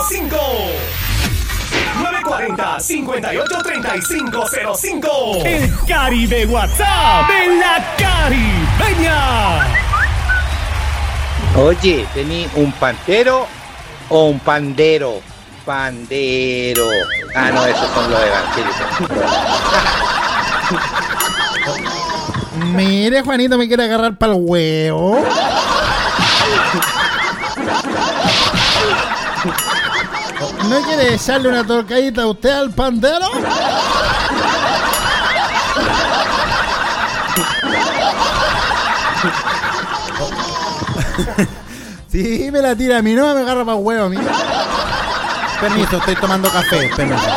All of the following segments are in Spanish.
940-583505. El Caribe WhatsApp de la Caribeña. Oye, ¿tení un pantero o un pandero? Pandero. Ah, no, esos son los evangélicos. Mire, Juanito me quiere agarrar para el huevo. ¿No quiere echarle una torcadita a usted al pandero? Sí, me la tira a mí, no me agarra para el huevo a mí. Permiso, estoy tomando café, permiso.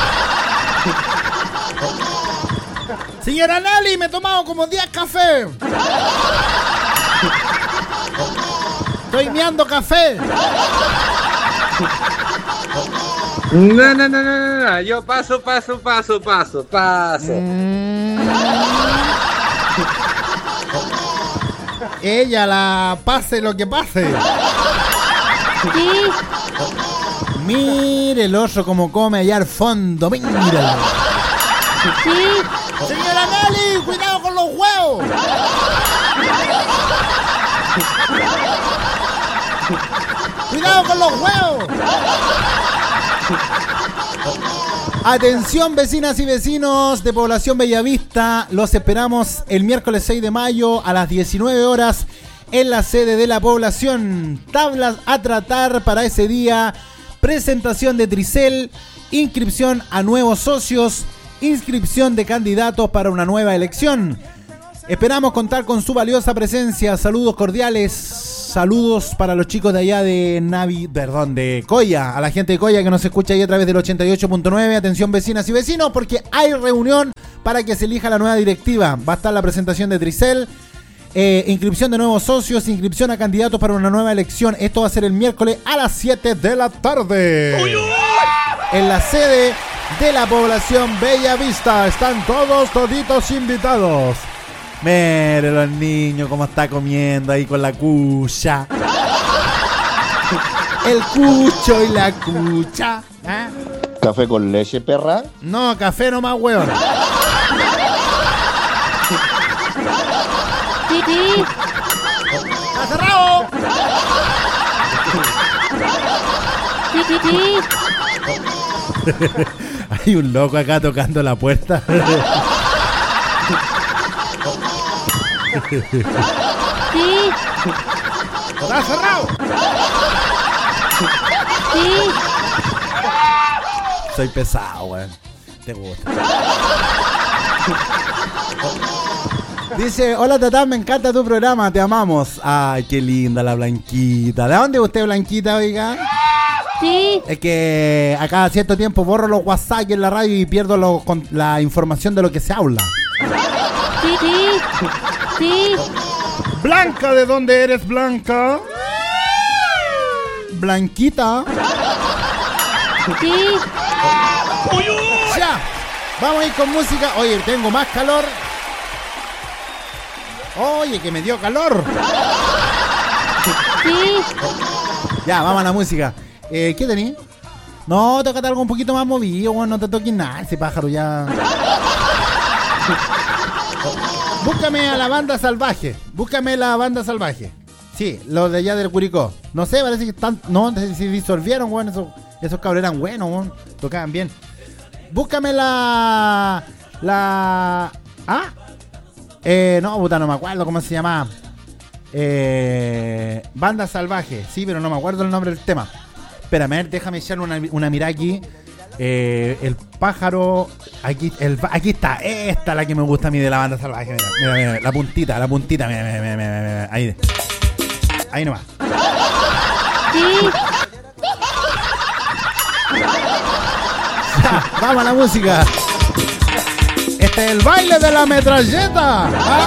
Señora Nali, me he tomado como 10 cafés. Estoy meando café. No. Yo paso. Ella la pase lo que pase. Sí. Mire el oso como come allá al fondo. Míralo. Sí. Señora Nali, cuidado con los huevos. Cuidado con los huevos. Atención, vecinas y vecinos de Población Bellavista, los esperamos el miércoles 6 de mayo a las 19 horas en la sede de la población. Tablas a tratar para ese día, presentación de Tricel, inscripción a nuevos socios, inscripción de candidatos para una nueva elección. Esperamos contar con su valiosa presencia. Saludos cordiales, saludos para los chicos de allá de Coya, a la gente de Coya que nos escucha ahí a través del 88.9. Atención, vecinas y vecinos, porque hay reunión para que se elija la nueva directiva. Va a estar la presentación de Tricel, inscripción de nuevos socios, inscripción a candidatos para una nueva elección. Esto va a ser el miércoles a las 7 de la tarde. En la sede de la Población Bellavista. Están toditos invitados. Mire los niños cómo está comiendo ahí con la cucha. El cucho y la cucha. ¿Eh? ¿Café con leche, perra? No, café nomás, weón. Sí. ¡Está cerrado! Sí. Hay un loco acá tocando la puerta. Sí. ¡Está cerrado! Sí. Soy pesado, weón. Te gusta. Dice, hola Tatán, me encanta tu programa, te amamos. Ay, qué linda la Blanquita. ¿De dónde es usted, Blanquita, oiga? Sí. Es que a cada cierto tiempo borro los WhatsApp en la radio y pierdo la información de lo que se habla. Sí. Blanca, ¿de dónde eres, Blanca? Blanquita. Sí. Ya, vamos a ir con música. Oye, tengo más calor. Oye, que me dio calor. Sí. Ya, vamos a la música. ¿Qué tenés? No, tócate algo un poquito más movido, bueno, no te toques nada, ese pájaro ya. Búscame a la banda salvaje. Búscame la banda salvaje. Sí, los de allá del Curicó. No sé, parece que están. No sé si disolvieron, weón. Esos cabros eran buenos, weón. Tocaban bien. Búscame la. No, puta, no me acuerdo cómo se llamaba. Banda salvaje. Sí, pero no me acuerdo el nombre del tema. Espérame, déjame echarle una mirada aquí. El pájaro. Aquí está. Esta es la que me gusta a mí de la banda salvaje. Mira, la puntita. Mira. Ahí nomás. Sí. Ya, vamos a la música. Este es el baile de la metralleta.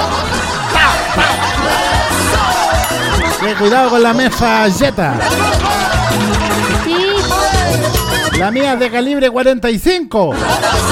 Cuidado con la metralleta. Sí. La mía es de calibre 45.